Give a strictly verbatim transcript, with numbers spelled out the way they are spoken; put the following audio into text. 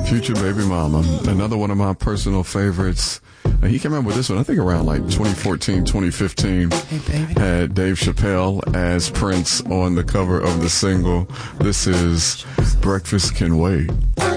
Future Baby Mama, another one of my personal favorites. Uh, he came out with this one, I think, around like twenty fourteen, twenty fifteen. Hey, baby. Had Dave Chappelle as Prince on the cover of the single. This is Breakfast Can Wait.